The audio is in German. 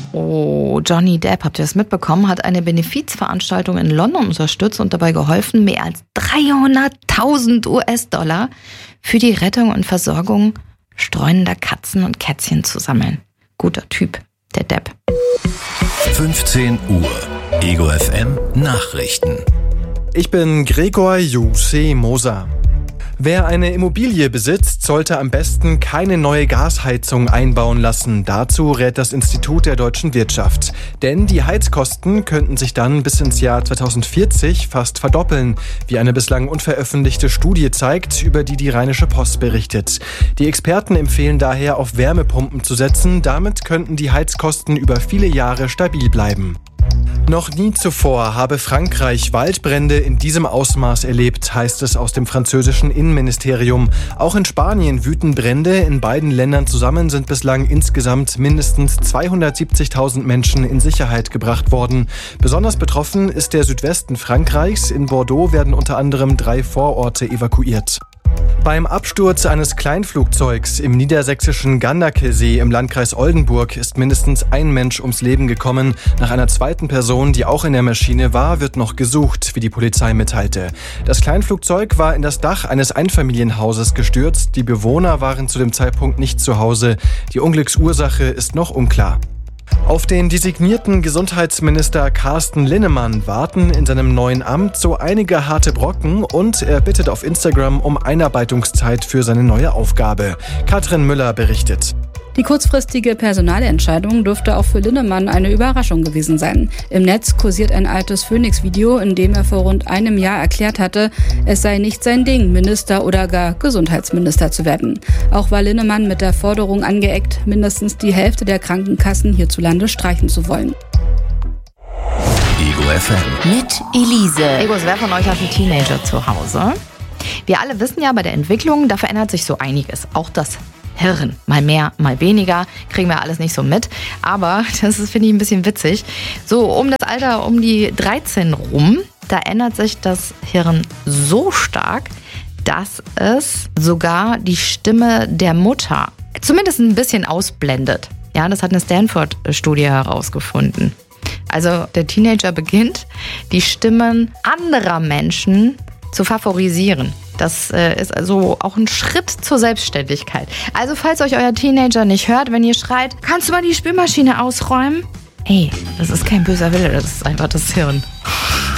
Oh, Johnny Depp, habt ihr das mitbekommen, hat eine Benefizveranstaltung in London unterstützt und dabei geholfen, mehr als 300.000 US-Dollar für die Rettung und Versorgung streunender Katzen und Kätzchen zu sammeln. Guter Typ, der Depp. 15 Uhr. Ego FM Nachrichten. Ich bin Gregor Jussi Moser. Wer eine Immobilie besitzt, sollte am besten keine neue Gasheizung einbauen lassen. Dazu rät das Institut der deutschen Wirtschaft. Denn die Heizkosten könnten sich dann bis ins Jahr 2040 fast verdoppeln, wie eine bislang unveröffentlichte Studie zeigt, über die die Rheinische Post berichtet. Die Experten empfehlen daher, auf Wärmepumpen zu setzen. Damit könnten die Heizkosten über viele Jahre stabil bleiben. Noch nie zuvor habe Frankreich Waldbrände in diesem Ausmaß erlebt, heißt es aus dem französischen Innenministerium. Auch in Spanien wüten Brände. In beiden Ländern zusammen sind bislang insgesamt mindestens 270.000 Menschen in Sicherheit gebracht worden. Besonders betroffen ist der Südwesten Frankreichs. In Bordeaux werden unter anderem 3 Vororte evakuiert. Beim Absturz eines Kleinflugzeugs im niedersächsischen Gandakesee im Landkreis Oldenburg ist mindestens ein Mensch ums Leben gekommen. Nach einer zweiten Person, die auch in der Maschine war, wird noch gesucht, wie die Polizei mitteilte. Das Kleinflugzeug war in das Dach eines Einfamilienhauses gestürzt. Die Bewohner waren zu dem Zeitpunkt nicht zu Hause. Die Unglücksursache ist noch unklar. Auf den designierten Gesundheitsminister Carsten Linnemann warten in seinem neuen Amt so einige harte Brocken und er bittet auf Instagram um Einarbeitungszeit für seine neue Aufgabe. Katrin Müller berichtet. Die kurzfristige Personalentscheidung dürfte auch für Linnemann eine Überraschung gewesen sein. Im Netz kursiert ein altes Phoenix-Video, in dem er vor rund einem Jahr erklärt hatte, es sei nicht sein Ding, Minister oder gar Gesundheitsminister zu werden. Auch war Linnemann mit der Forderung angeeckt, mindestens die Hälfte der Krankenkassen hierzulande streichen zu wollen. Ego FM. Mit Elise. Egos, wer von euch hat einen Teenager zu Hause? Wir alle wissen ja, bei der Entwicklung, da verändert sich so einiges. Auch das Hirn. Mal mehr, mal weniger. Kriegen wir alles nicht so mit. Aber das ist, finde ich, ein bisschen witzig. So, um das Alter um die 13 rum, da ändert sich das Hirn so stark, dass es sogar die Stimme der Mutter zumindest ein bisschen ausblendet. Ja, das hat eine Stanford-Studie herausgefunden. Also der Teenager beginnt, die Stimmen anderer Menschen zu favorisieren. Das ist also auch ein Schritt zur Selbstständigkeit. Also falls euch euer Teenager nicht hört, wenn ihr schreit, kannst du mal die Spülmaschine ausräumen? Hey, das ist kein böser Wille, das ist einfach das Hirn.